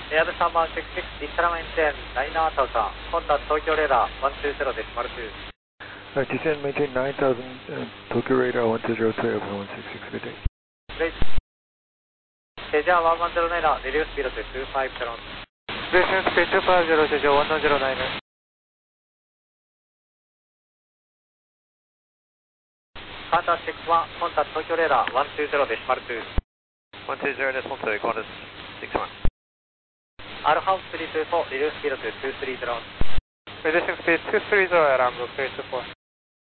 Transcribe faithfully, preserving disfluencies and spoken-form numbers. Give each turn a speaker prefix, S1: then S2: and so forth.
S1: エアブさんばんろくじゅうろく、イスラメンテン、ナイナータウさん、コンタクト東京レーダーいちにゼロデシマルに。
S2: Uh, descend, maintain nine thousand, uh, Tokyo radar one two zero three over one six six, good day.
S1: Great. セジャーいちいちゼロナイナー、レディオスピードとにひゃくごじゅう。
S2: Descend speed two five zero, Seja one one zero nine.
S1: Contact six one, contact Tokyo radar one two zero decimal two.
S3: one two zero decimal two, Qantas six one.
S1: Alpha three two four, reduce speed to two three zero.
S3: Reducing speed two three zero at Ambrose three two four.